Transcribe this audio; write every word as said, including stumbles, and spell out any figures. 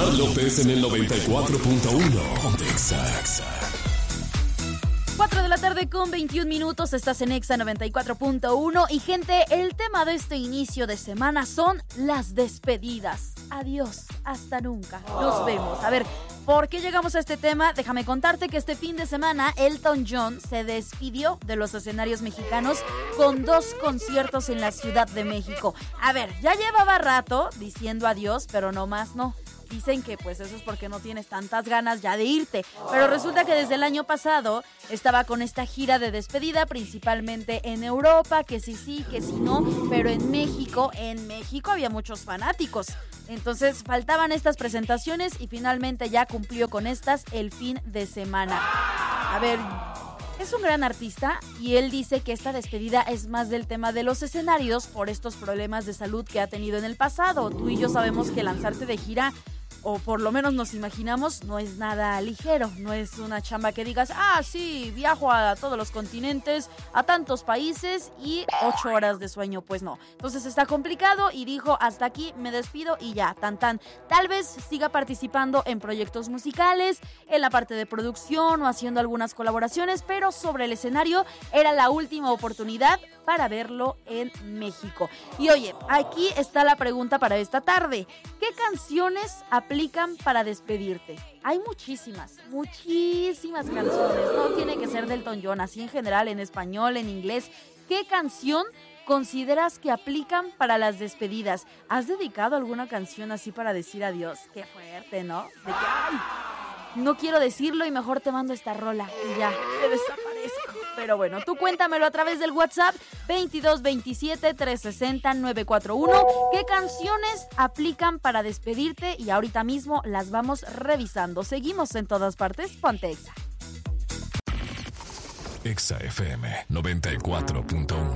Omar López en el noventa y cuatro punto uno. Exa. cuatro de la tarde con veintiún minutos, estás en Exa noventa y cuatro punto uno. Y gente, el tema de este inicio de semana son las despedidas. Adiós, hasta nunca, nos vemos. A ver, ¿por qué llegamos a este tema? Déjame contarte que este fin de semana Elton John se despidió de los escenarios mexicanos con dos conciertos en la Ciudad de México. A ver, ya llevaba rato diciendo adiós, pero no más no. Dicen que pues eso es porque no tienes tantas ganas ya de irte, pero resulta que desde el año pasado estaba con esta gira de despedida, principalmente en Europa, que sí sí, que sí no, pero en México, en México había muchos fanáticos, entonces faltaban estas presentaciones y finalmente ya cumplió con estas el fin de semana. A ver, es un gran artista y él dice que esta despedida es más del tema de los escenarios por estos problemas de salud que ha tenido en el pasado. Tú y yo sabemos que lanzarte de gira, o por lo menos nos imaginamos, no es nada ligero, no es una chamba que digas, ah, sí, viajo a todos los continentes, a tantos países y ocho horas de sueño, pues no. Entonces está complicado y dijo, hasta aquí me despido y ya, tan tan. Tal vez siga participando en proyectos musicales, en la parte de producción o haciendo algunas colaboraciones, pero sobre el escenario era la última oportunidad para verlo en México. Y oye, aquí está la pregunta para esta tarde. ¿Qué canciones aplican para despedirte? Hay muchísimas, muchísimas canciones. No tiene que ser del Elton John, así en general, en español, en inglés. ¿Qué canción consideras que aplican para las despedidas? ¿Has dedicado alguna canción así para decir adiós? Qué fuerte, ¿no? De que, ay, no quiero decirlo y mejor te mando esta rola y ya, te desaparezco. Pero bueno, tú cuéntamelo a través del WhatsApp veintidós veintisiete trescientos sesenta novecientos cuarenta y uno. ¿Qué canciones aplican para despedirte? Y ahorita mismo las vamos revisando. Seguimos en todas partes. Ponte Exa. Exa F M noventa y cuatro punto uno.